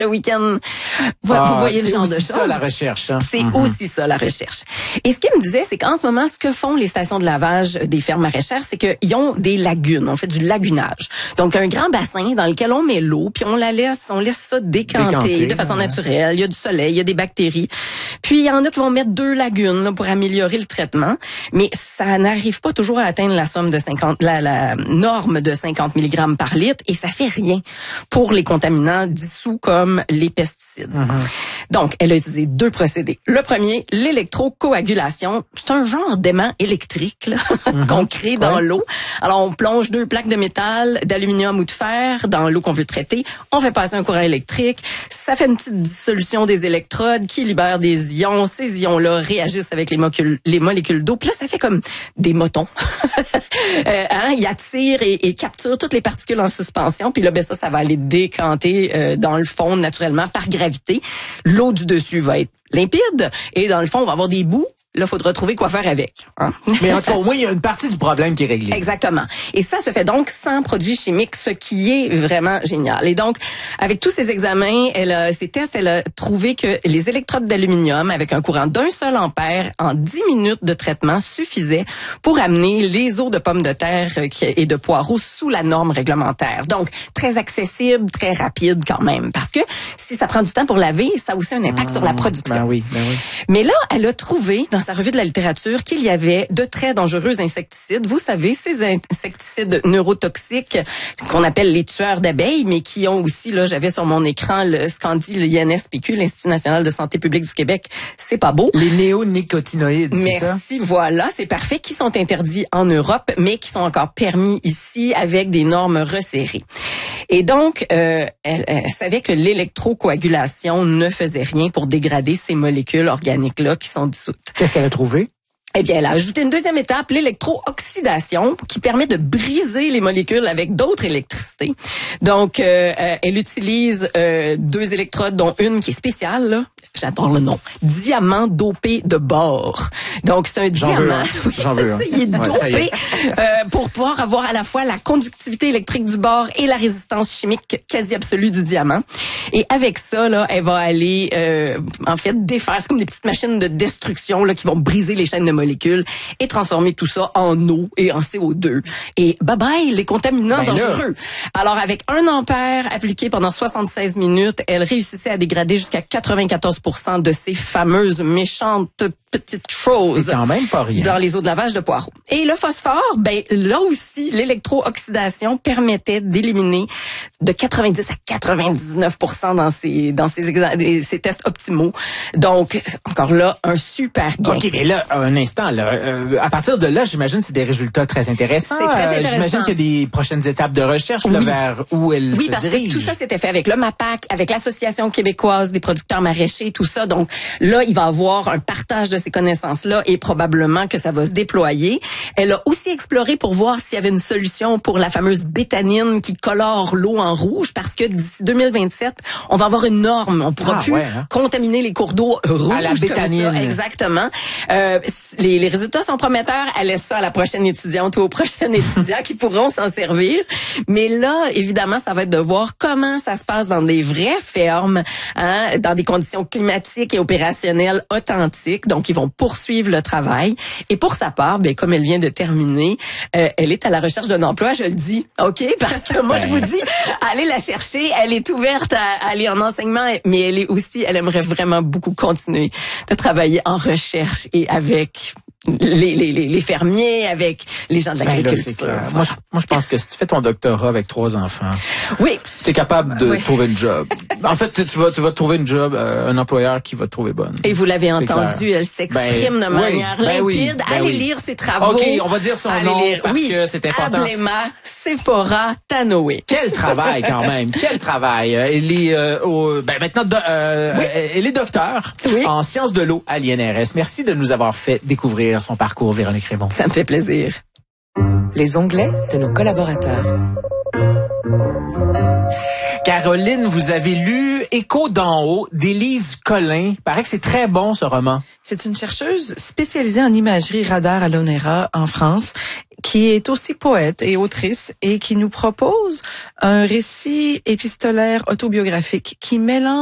le week-end. Vous voyez le genre de choses. C'est ça la recherche. Hein? C'est aussi ça la recherche. Et ce qu'il me disait, c'est qu'en ce moment, ce que font les stations de lavage des fermes maraîchères, c'est qu'ils ont des lagunes. On fait du lagunage. Donc un grand bassin dans lequel on met l'eau, puis on laisse ça décanter de façon naturelle. Il y a du soleil, il y a des bactéries. Puis il y en a qui vont mettre 2 lagunes là, pour améliorer le traitement, mais ça n'arrive pas toujours à atteindre la norme de 50 mg par litre, et ça fait rien pour les contaminants dissous comme les pesticides. Donc, elle a utilisé 2 procédés. Le premier, l'électrocoagulation. C'est un genre d'aimant électrique là, qu'on crée dans l'eau. Alors, on plonge 2 plaques de métal, d'aluminium ou de fer dans l'eau qu'on veut traiter. On fait passer un courant électrique. Ça fait une petite dissolution des électrodes qui libère des ions. Ces ions-là réagissent avec les molécules d'eau. Puis là, ça fait comme des motons. Ils attirent et capturent toutes les particules en suspension. Puis là, ça va aller décanter dans le fond naturellement par gravité. L'eau du dessus va être limpide et dans le fond, on va avoir des bouts. Là, il faudra trouver quoi faire avec. Hein? Mais en tout cas, au moins, il y a une partie du problème qui est réglée. Exactement. Et ça se fait donc sans produits chimiques, ce qui est vraiment génial. Et donc, avec tous ces examens, ces tests, elle a trouvé que les électrodes d'aluminium avec un courant d'1 seul ampère en 10 minutes de traitement suffisaient pour amener les eaux de pommes de terre et de poireaux sous la norme réglementaire. Donc, très accessible, très rapide quand même. Parce que si ça prend du temps pour laver, ça a aussi un impact sur la production. Ben oui. Mais là, elle a trouvé dans sa revue de la littérature qu'il y avait de très dangereux insecticides. Vous savez, ces insecticides neurotoxiques qu'on appelle les tueurs d'abeilles, mais qui ont aussi, là, j'avais sur mon écran ce qu'en dit l'INSPQ, l'Institut national de santé publique du Québec. C'est pas beau. Les néonicotinoïdes, c'est ça? Merci, voilà, c'est parfait, qui sont interdits en Europe, mais qui sont encore permis ici avec des normes resserrées. Et donc, elle savait que l'électrocoagulation ne faisait rien pour dégrader ces molécules organiques-là qui sont dissoutes. Qu'est-ce qu'elle a trouvé? Eh bien, elle a ajouté une deuxième étape, l'électrooxydation, qui permet de briser les molécules avec d'autres électricités. Donc, elle utilise 2 électrodes, dont une qui est spéciale, là. J'adore le nom. Diamant dopé de bore. Donc, c'est un diamant. Oui, j'en veux un. Il est dopé pour pouvoir avoir à la fois la conductivité électrique du bore et la résistance chimique quasi absolue du diamant. Et avec ça, là, elle va aller, en fait, défaire. C'est comme des petites machines de destruction, là, qui vont briser les chaînes de molécules et transformer tout ça en eau et en CO2. Et bye bye, les contaminants dangereux. Alors, avec 1 ampère appliqué pendant 76 minutes, elle réussissait à dégrader jusqu'à 94% de ces fameuses méchantes petites choses. C'est quand même pas rien. Dans les eaux de lavage de poireaux. Et le phosphore, là aussi, l'électrooxydation permettait d'éliminer de 90 à 99% dans ces tests optimaux. Donc, encore là, un super gain. OK, mais là, un instant, là, à partir de là, j'imagine c'est des résultats très intéressants. C'est très intéressant. J'imagine qu'il y a des prochaines étapes de recherche là, vers où elle se dirige. Oui, parce que tout ça s'était fait avec le MAPAC, avec l'Association québécoise des producteurs maraîchers, tout ça. Donc là, il va y avoir un partage de ces connaissances-là et probablement que ça va se déployer. Elle a aussi exploré pour voir s'il y avait une solution pour la fameuse bétanine qui colore l'eau en rouge, parce que d'ici 2027, on va avoir une norme. On pourra plus contaminer les cours d'eau rouges à la bétanine. Comme ça. Exactement. Les résultats sont prometteurs. Elle laisse ça à la prochaine étudiante ou au prochain étudiant qui pourront s'en servir. Mais là, évidemment, ça va être de voir comment ça se passe dans des vraies fermes, dans des conditions climatiques et opérationnelles authentiques. Donc, ils vont poursuivre le travail. Et pour sa part, comme elle vient de terminer, elle est à la recherche d'un emploi, je le dis, OK? Parce que moi, je vous dis, allez la chercher. Elle est ouverte à aller en enseignement, mais elle aimerait vraiment beaucoup continuer de travailler en recherche et avec les fermiers, avec les gens de l'agriculture. Moi, je pense que si tu fais ton doctorat avec 3 enfants, oui, t'es capable de trouver une job. En fait, tu vas trouver une job, un employeur qui va te trouver bonne. Et vous l'avez entendu, elle s'exprime de manière limpide. Allez lire ses travaux. OK, on va dire son nom parce que c'est important. Ablema Sephora Tanoé. Quel travail quand même, quel travail. Elle est maintenant elle est docteur en sciences de l'eau à l'INRS. Merci de nous avoir fait découvrir son parcours, Véronique Raymond. Ça me fait plaisir. Les onglets de nos collaborateurs. Caroline, vous avez lu Écho d'en haut d'Élise Collin. Il paraît que c'est très bon, ce roman. C'est une chercheuse spécialisée en imagerie radar à l'ONERA en France, qui est aussi poète et autrice et qui nous propose un récit épistolaire autobiographique qui mélange